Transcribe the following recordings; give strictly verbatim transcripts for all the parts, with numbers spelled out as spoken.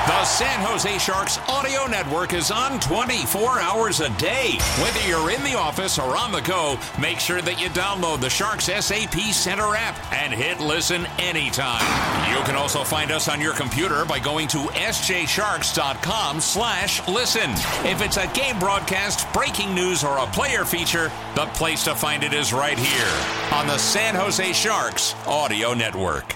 The San Jose Sharks audio network is on twenty-four hours a day. Whether you're in the office or on the go, make sure that you download the Sharks S A P Center app and hit listen anytime. You can also find us on your computer by going to s j sharks dot com slash listen. If it's a game broadcast, breaking news, or a player feature, the place to find it is right here on the San Jose Sharks audio network.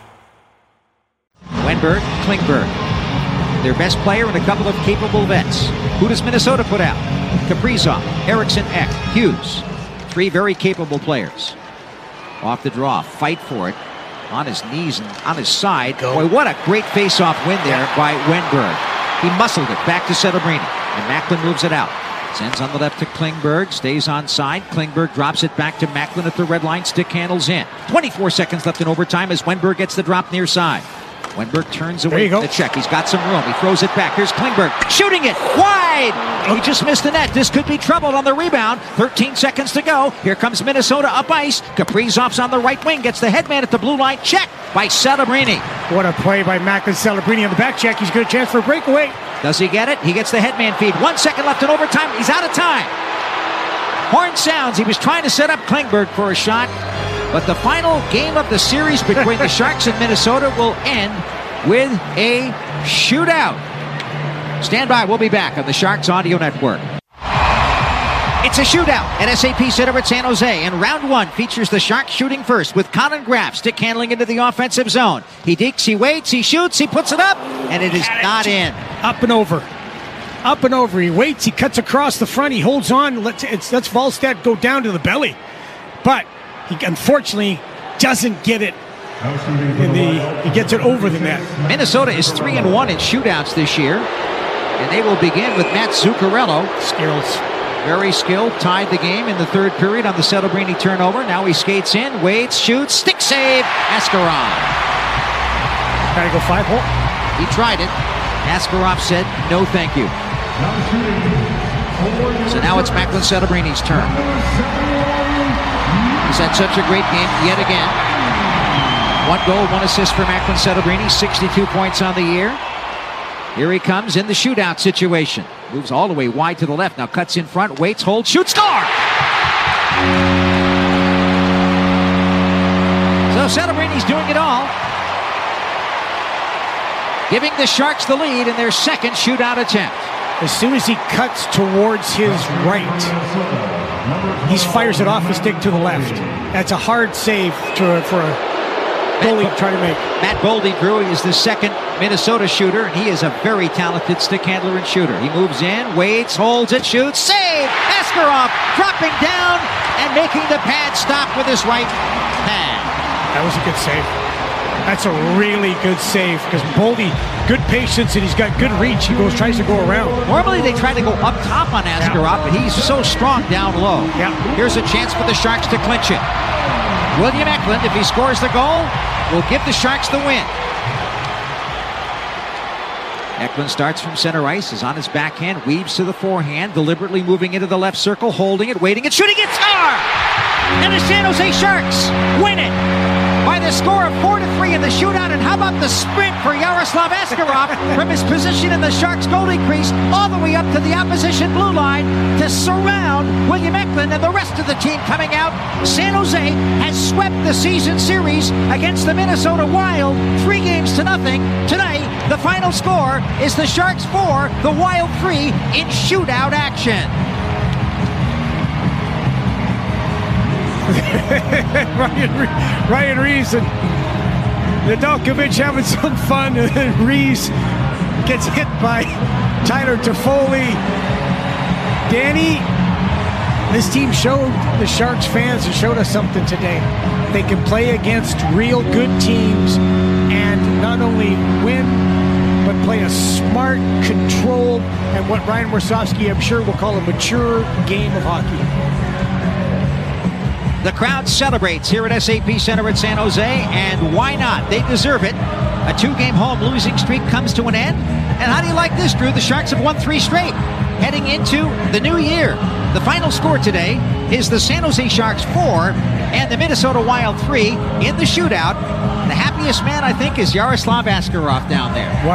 Wenberg, Klingberg. Their best player and a couple of capable vets. Who does Minnesota put out? Kaprizov, Eriksson Ek, Hughes. Three very capable players. Off the draw, fight for it. On his knees and on his side. Go. Boy, what a great face-off win there by Wenberg. He muscled it back to Celebrini, and Macklin moves it out. Sends on the left to Klingberg, stays on side. Klingberg drops it back to Macklin at the red line, stick handles in. twenty-four seconds left in overtime as Wenberg gets the drop near side. Wenberg turns away from the check. He's got some room. He throws it back. Here's Klingberg shooting it wide. He just missed the net. This could be trouble on the rebound. thirteen seconds to go. Here comes Minnesota up ice. Kaprizov's on the right wing. Gets the headman at the blue line. Check by Celebrini. What a play by Macklin. Celebrini on the back check. He's got a chance for a breakaway. Does he get it? He gets the headman feed. One second left in overtime. He's out of time. Horn sounds. He was trying to set up Klingberg for a shot. But the final game of the series between the Sharks and Minnesota will end with a shootout. Stand by. We'll be back on the Sharks Audio Network. It's a shootout at S A P Center at San Jose, and round one features the Sharks shooting first with Colin Graf stick handling into the offensive zone. He dekes, he waits, he shoots, he puts it up, and it is not in. Up and over. Up and over. He waits, he cuts across the front, he holds on, lets, it's, lets Wallstedt go down to the belly. But he unfortunately doesn't get it. In the, he gets it over the net. Minnesota is three and one in shootouts this year, and they will begin with Matt Zuccarello. Skills. Very skilled. Tied the game in the third period on the Celebrini turnover. Now he skates in, waits, shoots, stick save. Askarov. Trying to go five hole. He tried it. Askarov said, "No, thank you." So now it's Macklin Celebrini's turn. He's had such a great game yet again. One goal, one assist for Macklin Celebrini, sixty-two points on the year. Here he comes in the shootout situation. Moves all the way wide to the left, now cuts in front, waits, holds, shoots, score! So Celebrini's doing it all. Giving the Sharks the lead in their second shootout attempt. As soon as he cuts towards his right, he fires it off the stick to the left. That's a hard save to, for a goalie trying to make. Matt Boldy, Drew, is the second Minnesota shooter, and he is a very talented stick handler and shooter. He moves in, waits, holds it, shoots, save! Askarov dropping down and making the pad stop with his right pad. That was a good save. That's a really good save because Boldy, good patience, and he's got good reach. He goes, tries to go around. Normally they try to go up top on Askarov, yeah. But he's so strong down low. Yeah. Here's a chance for the Sharks to clinch it. William Eklund, if he scores the goal, will give the Sharks the win. Eklund starts from center ice, is on his backhand, weaves to the forehand, deliberately moving into the left circle, holding it, waiting, and shooting it, score! And the San Jose Sharks win it by the score of four to three in the shootout. And how about the sprint for Yaroslav Askarov from his position in the Sharks goalie crease all the way up to the opposition blue line to surround William Eklund and the rest of the team coming out. San Jose has swept the season series against the Minnesota Wild three games to nothing. Tonight, the final score is the Sharks four, the Wild three in shootout action. Ryan, Ryan Reeves and Nedeljkovic having some fun, and then Reeves gets hit by Tyler Toffoli. Danny, this team showed the Sharks fans and showed us something today. They can play against real good teams and not only win, but play a smart, controlled, and what Ryan Warsofsky, I'm sure, will call a mature game of hockey. The crowd celebrates here at S A P Center at San Jose, and why not? They deserve it. A two-game home losing streak comes to an end. And how do you like this, Drew? The Sharks have won three straight, heading into the new year. The final score today is the San Jose Sharks four and the Minnesota Wild three in the shootout. The happiest man, I think, is Yaroslav Askarov down there.